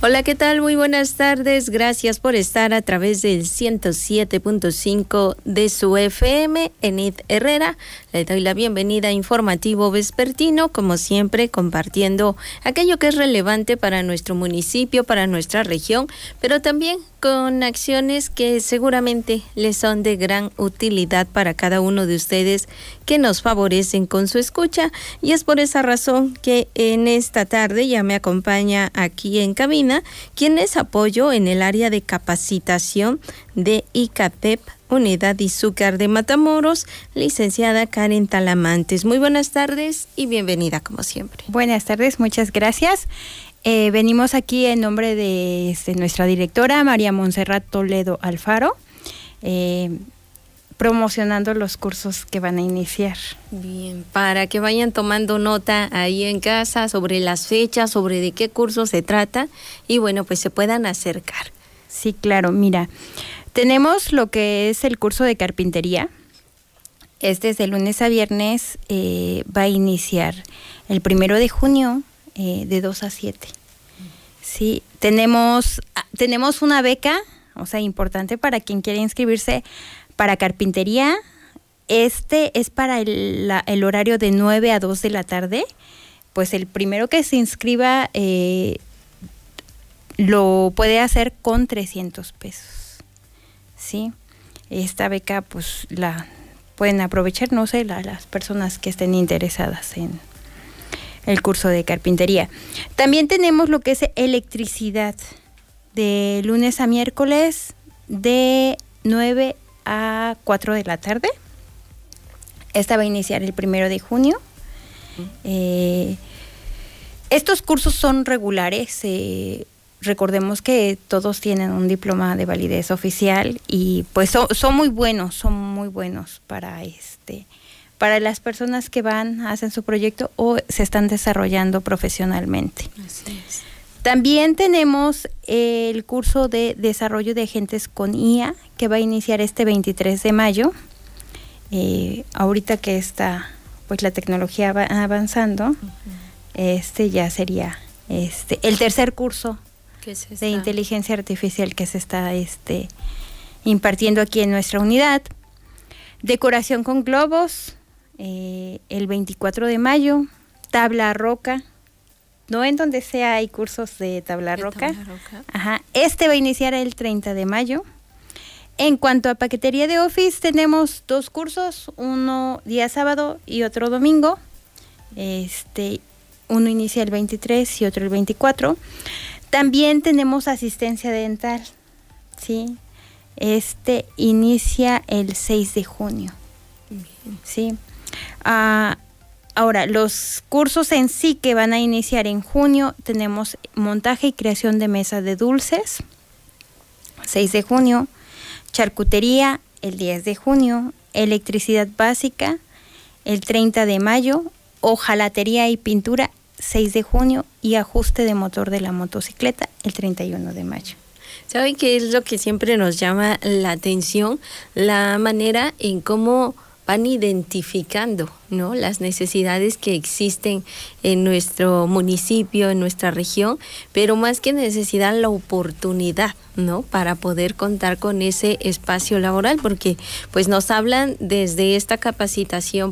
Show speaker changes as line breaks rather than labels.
Hola, ¿qué tal? Muy buenas tardes. Gracias por estar a través del 107.5 de su FM. Enid Herrera, le doy la bienvenida a Informativo Vespertino, como siempre compartiendo aquello que es relevante para nuestro municipio, para nuestra región, pero también con acciones que seguramente les son de gran utilidad para cada uno de ustedes que nos favorecen con su escucha. Y es por esa razón que en esta tarde ya me acompaña aquí en cabina quien es apoyo en el área de capacitación de ICAPEP, Unidad Izúcar de Matamoros, licenciada Karen Talamantes. Muy buenas tardes y bienvenida como siempre.
Buenas tardes, muchas gracias. Venimos aquí en nombre de nuestra directora, María Montserrat Toledo Alfaro, promocionando los cursos que van a iniciar.
Bien, para que vayan tomando nota ahí en casa sobre las fechas, sobre de qué curso se trata y bueno, pues se puedan acercar.
Sí, claro, mira, tenemos lo que es el curso de carpintería. De lunes a viernes va a iniciar el 1 de junio de 2 a 7. Sí, tenemos una beca, o sea, importante para quien quiera inscribirse para carpintería. Es para el horario de 9 a 2 de la tarde. Pues el primero que se inscriba lo puede hacer con 300 pesos. ¿Sí? Esta beca pues la pueden aprovechar, no sé, las personas que estén interesadas en el curso de carpintería. También tenemos lo que es electricidad, de lunes a miércoles de 9 a 4 de la tarde. Esta va a iniciar el 1 de junio. Estos cursos son regulares. Recordemos que todos tienen un diploma de validez oficial y pues son muy buenos para las personas que hacen su proyecto o se están desarrollando profesionalmente.
Así es.
También tenemos el curso de desarrollo de agentes con IA que va a iniciar este 23 de mayo. Ahorita que está pues la tecnología va avanzando, ya sería el tercer curso de inteligencia artificial que se está impartiendo aquí en nuestra unidad. Decoración con globos, el 24 de mayo, tabla roca. No en donde sea hay cursos de tabla roca. Ajá. Va a iniciar el 30 de mayo. En cuanto a paquetería de Office, tenemos 2 cursos, uno día sábado y otro domingo. Uno inicia el 23 y otro el 24. También tenemos asistencia dental, ¿sí? Inicia el 6 de junio. ¿Sí? Ahora, los cursos en sí que van a iniciar en junio, tenemos montaje y creación de mesa de dulces, 6 de junio, charcutería, el 10 de junio, electricidad básica, el 30 de mayo, hojalatería y pintura, 6 de junio, y ajuste de motor de la motocicleta, el 31 de mayo.
¿Saben qué es lo que siempre nos llama la atención? La manera en cómo van identificando, ¿no?, las necesidades que existen en nuestro municipio, en nuestra región, pero más que necesidad, la oportunidad, ¿no?, para poder contar con ese espacio laboral, porque pues nos hablan desde esta capacitación